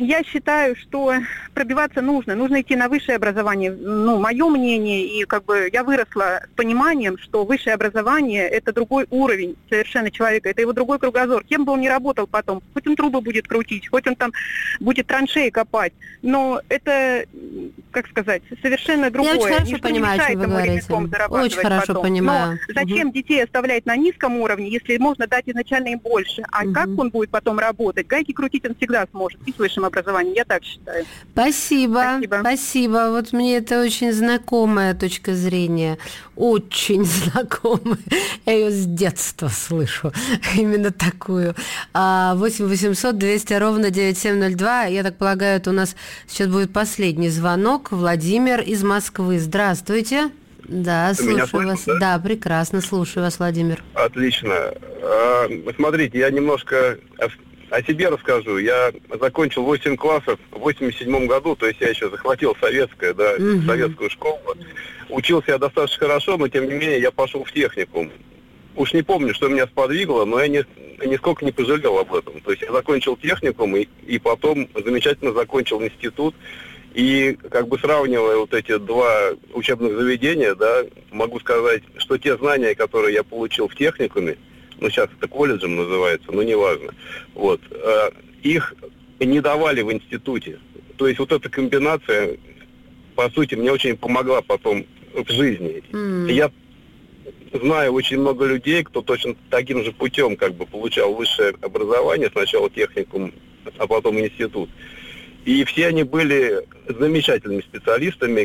я считаю, что пробиваться нужно идти на высшее образование. Мое мнение, и я выросла с пониманием, что высшее образование – это другой уровень совершенно человека, это его другой кругозор. Кем бы он ни работал потом, хоть он трубы будет крутить, хоть он там будет траншеи копать, но это, совершенно другое. Я очень хорошо понимаю, о чем вы говорите. Очень хорошо понимаю. Но зачем детей оставлять на низком уровне, если можно дать изначально им больше? А как он будет потом работать? Гайки крутить он всегда сможет и с высшим образованием, я так считаю. Спасибо. Вот мне это очень знакомая точка зрения. Очень знакомая. Я ее с детства слышу. Именно такую. 8 800 200 ровно 9702. Я так полагаю, это у нас сейчас будет последний звонок. Владимир из Москвы. Здравствуйте. Да, слушаю вас. Да, прекрасно, слушаю вас, Владимир. Отлично. Смотрите, я немножко о себе расскажу. Я закончил 8 классов в 87 году, то есть я еще захватил советскую школу. Учился я достаточно хорошо, но тем не менее я пошел в техникум. Уж не помню, что меня сподвигло, но я нисколько не пожалел об этом. То есть я закончил техникум и потом замечательно закончил институт. И сравнивая вот эти два учебных заведения, могу сказать, что те знания, которые я получил в техникуме, сейчас это колледжем называется, но неважно, их не давали в институте. То есть вот эта комбинация, по сути, мне очень помогла потом в жизни. Я знаю очень много людей, кто точно таким же путем получал высшее образование, сначала техникум, а потом институт. И все они были замечательными специалистами,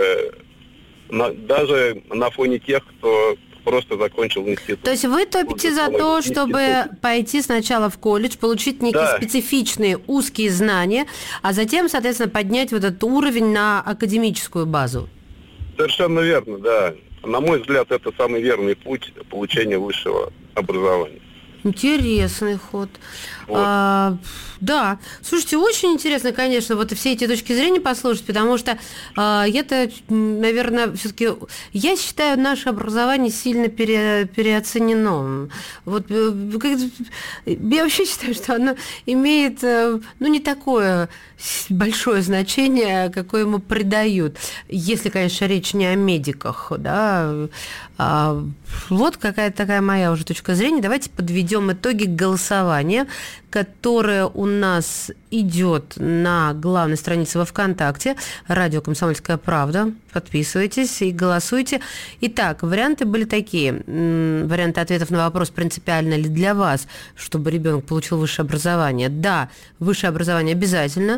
даже на фоне тех, кто просто закончил институт. То есть вы топите за то, чтобы пойти сначала в колледж, получить некие специфичные узкие знания, а затем, соответственно, поднять вот этот уровень на академическую базу? Совершенно верно, да. На мой взгляд, это самый верный путь получения высшего образования. Интересный ход. Да, слушайте, очень интересно, конечно, все эти точки зрения послушать, потому что я-то, наверное, все-таки, я считаю, наше образование сильно переоценено. Я вообще считаю, что оно имеет, не такое большое значение, какое ему придают, если, конечно, речь не о медиках, да. Вот какая-то такая моя уже точка зрения. Давайте подведем итоги голосования, которое у нас идет на главной странице во ВКонтакте. Радио «Комсомольская правда». Подписывайтесь и голосуйте. Итак, варианты были такие. Варианты ответов на вопрос, принципиально ли для вас, чтобы ребенок получил высшее образование. Да, высшее образование обязательно.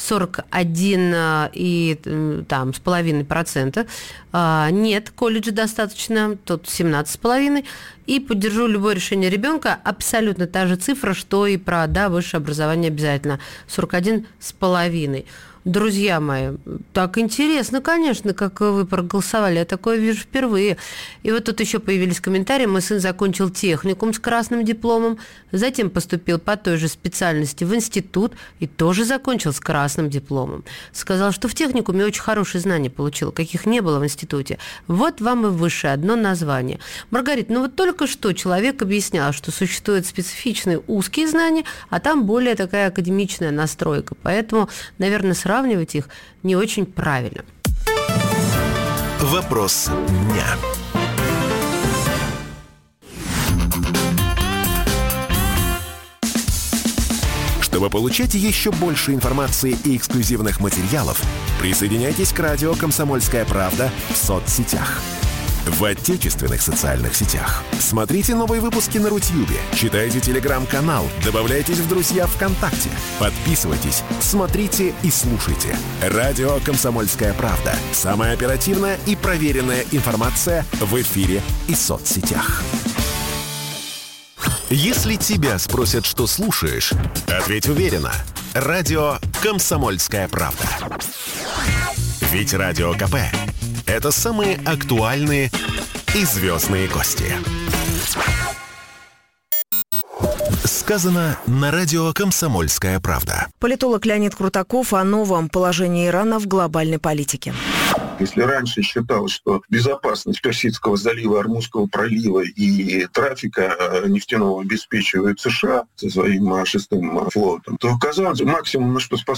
41,5%. Нет, колледжа достаточно, тут 17,5%. И поддержу любое решение ребенка. Абсолютно та же цифра, что и про «да, высшее образование обязательно». 41,5%. Друзья мои, так интересно, конечно, как вы проголосовали. Я такое вижу впервые. И вот тут еще появились комментарии. Мой сын закончил техникум с красным дипломом, затем поступил по той же специальности в институт и тоже закончил с красным дипломом. Сказал, что в техникуме очень хорошие знания получил, каких не было в институте. Вот вам и высшее одно название. Маргарита, только что человек объяснял, что существуют специфичные узкие знания, а там более такая академичная настройка. Поэтому, наверное, сравнивать их не очень правильно. Вопрос дня. Чтобы получать еще больше информации и эксклюзивных материалов, присоединяйтесь к радио «Комсомольская правда» в соцсетях. В отечественных социальных сетях. Смотрите новые выпуски на Рутьюбе, читайте телеграм-канал, добавляйтесь в друзья ВКонтакте, подписывайтесь, смотрите и слушайте. Радио «Комсомольская правда». Самая оперативная и проверенная информация в эфире и соцсетях. Если тебя спросят, что слушаешь, ответь уверенно. Радио «Комсомольская правда». Ведь Радио КП – это самые актуальные и звездные гости. Сказано на радио «Комсомольская правда». Политолог Леонид Крутаков о новом положении Ирана в глобальной политике. Если раньше считалось, что безопасность Персидского залива, Ормузского пролива и трафика нефтяного обеспечивает США со своим 6-м флотом, то, казалось, максимум, на что способны